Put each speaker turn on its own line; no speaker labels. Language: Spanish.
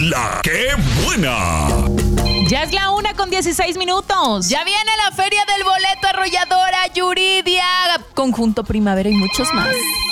La ¡Qué buena!
Ya es la 1:16.
Ya viene la Feria del Boleto Arrolladora Yuridia, Conjunto Primavera y muchos más.